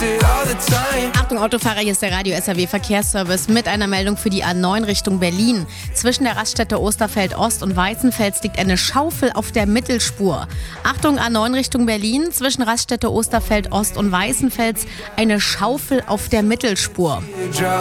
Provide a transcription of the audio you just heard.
Achtung Autofahrer, hier ist der Radio SAW Verkehrsservice mit einer Meldung für die A9 Richtung Berlin. Zwischen der Raststätte Osterfeld Ost und Weißenfels liegt eine Schaufel auf der Mittelspur. Achtung A9 Richtung Berlin, zwischen Raststätte Osterfeld Ost und Weißenfels eine Schaufel auf der Mittelspur.